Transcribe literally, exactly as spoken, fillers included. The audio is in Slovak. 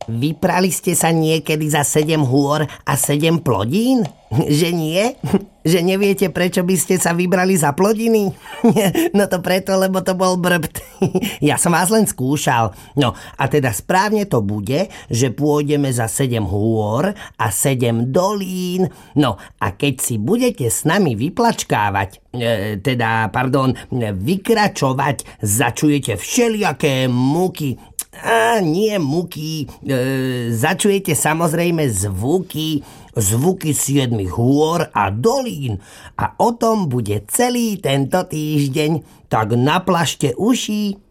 vyprali ste sa niekedy za sedem hôr a sedem plodín? Že nie? Že neviete, prečo by ste sa vybrali za plodiny? No to preto, lebo to bol brbt. Ja som vás len skúšal. No a teda správne to bude, že pôjdeme za sedem hôr a sedem dolín. No a keď si budete s nami vyplačkávať, e, teda, pardon, vykračovať, začujete všelijaké muky. A nie muky, e, začujete samozrejme zvuky, zvuky siedmich hôr a dolín. A o tom bude celý tento týždeň, tak naplašte uši.